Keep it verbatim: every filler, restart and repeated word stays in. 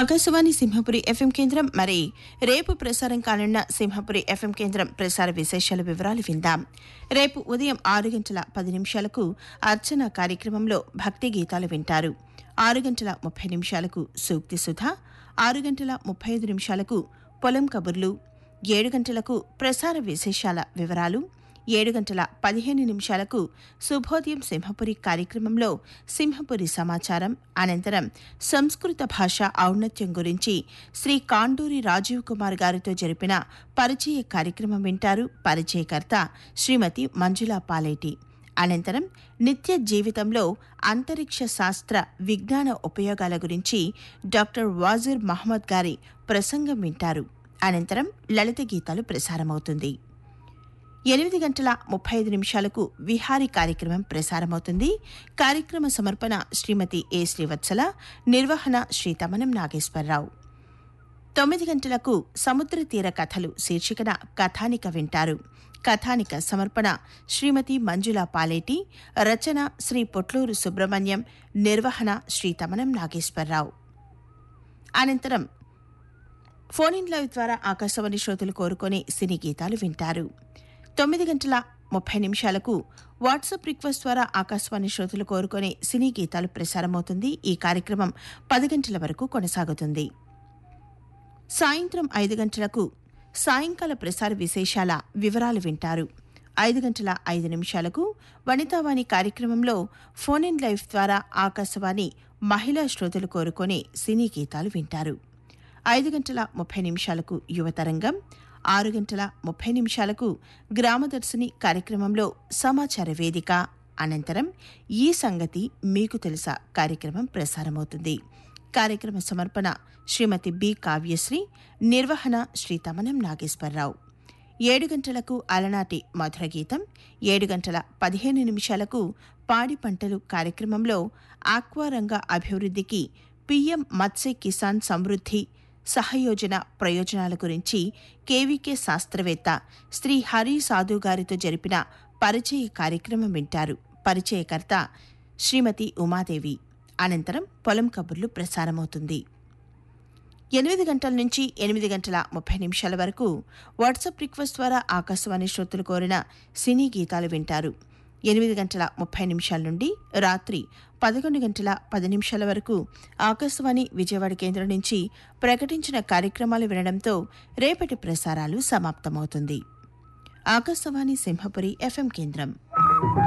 Akashvani Simhapuri FM కేంద్రం. మరి రేపు ప్రసారం కానున్న సింహపురి ఎఫ్ఎం కేంద్రం ప్రసార విశేషాల వివరాలు విందాం. రేపు ఉదయం ఆరు గంటల పది నిమిషాలకు అర్చన కార్యక్రమంలో భక్తి గీతాలు వింటారు. ఆరు గంటల ముప్పై నిమిషాలకు సూక్తి సుధ, ఆరు గంటల ముప్పై ఐదు నిమిషాలకు పొలం కబుర్లు, ఏడు గంటలకు ప్రసార విశేషాల వివరాలు, ఏడు గంటల పదిహేను నిమిషాలకు శుభోదయం సింహపురి కార్యక్రమంలో సింహపురి సమాచారం, అనంతరం సంస్కృత భాష ఔన్నత్యం గురించి శ్రీ కాండూరి రాజీవ్ కుమార్ గారితో జరిపిన పరిచయ కార్యక్రమం వింటారు. పరిచయకర్త శ్రీమతి మంజులా పాలేటి. అనంతరం నిత్య జీవితంలో అంతరిక్ష శాస్త్ర విజ్ఞాన ఉపయోగాల గురించి డాక్టర్ వాజీర్ మహమ్మద్ గారి ప్రసంగం వింటారు. అనంతరం లలిత గీతాలు ప్రసారమవుతుంది. ఎనిమిది గంటల ముప్పై ఐదు నిమిషాలకు విహారీ కార్యక్రమం ప్రసారమవుతుంది. కార్యక్రమ సమర్పణ శ్రీమతి ఏ శ్రీవత్సల, నిర్వహణ శ్రీ తమనం నాగేశ్వరరావు. తొమ్మిది గంటలకు సముద్ర తీర కథలు శీర్షికన కథానిక వింటారు. కథానిక సమర్పణ శ్రీమతి మంజులా పాలేటి, రచన శ్రీ పొట్లూరు సుబ్రహ్మణ్యం, నిర్వహణ శ్రీ తమనం నాగేశ్వరరావు. అనంతరం ఫోన్ ఇన్ లైవ్ ద్వారా ఆకాశవాణి శ్రోతలు కోరుకొని సినీ గీతాలు వింటారు. తొమ్మిది గంటల ముప్పై నిమిషాలకు వాట్సాప్ రిక్వెస్ట్ ద్వారా ఆకాశవాణి శ్రోతలు కోరుకొని సినీ గీతాలు ప్రసారమవుతుంది. ఈ కార్యక్రమం పది గంటల వరకు కొనసాగుతుంది. సాయంత్రం ఐదు గంటలకు సాయంకాల ప్రసార విశేషాల వివరాలు వింటారు. ఐదు గంటల ఐదు నిమిషాలకు వనితావాణి కార్యక్రమంలో ఫోన్ ఇన్ లైవ్ ద్వారా ఆకాశవాణి మహిళా శ్రోతలు కోరుకొని సినీ గీతాలు వింటారు. ఐదు గంటల ముప్పై నిమిషాలకు యువతరంగం, ఆరు గంటల ముప్పై నిమిషాలకు గ్రామదర్శిని కార్యక్రమంలో సమాచార వేదిక, అనంతరం ఈ సంగతి మీకు తెలుసా కార్యక్రమం ప్రసారమవుతుంది. కార్యక్రమ సమర్పణ శ్రీమతి బి కావ్యశ్రీ, నిర్వహణ శ్రీ తమనం నాగేశ్వరరావు. ఏడు గంటలకు అలనాటి మధుర గీతం, ఏడు గంటల పదిహేను నిమిషాలకు పాడి పంటలు కార్యక్రమంలో ఆక్వారంగ అభివృద్ధికి పిఎం మత్స్య కిసాన్ సమృద్ధి సహయోజన ప్రయోజనాల గురించి కేవీకే శాస్త్రవేత్త శ్రీ హరి సాధు గారితో జరిపిన పరిచయ కార్యక్రమం వింటారు. పరిచయకర్త శ్రీమతి ఉమాదేవి. అనంతరం పొలం కబుర్లు ప్రసారమవుతుంది. ఎనిమిది గంటల నుంచి ఎనిమిది గంటల ముప్పై నిమిషాల వరకు వాట్సాప్ రిక్వెస్ట్ ద్వారా ఆకాశవాణి శ్రోతలు కోరిన సినీ గీతాలు వింటారు. ఎనిమిది గంటల ముప్పై నిమిషాల నుండి రాత్రి పదకొండు గంటల పది నిమిషాల వరకు ఆకాశవాణి విజయవాడ కేంద్రం నుంచి ప్రకటించిన కార్యక్రమాలు వినడంతో రేపటి ప్రసారాలు సమాప్తమవుతుంది. ఆకాశవాణి సింహపురి ఎఫ్ఎం కేంద్రం.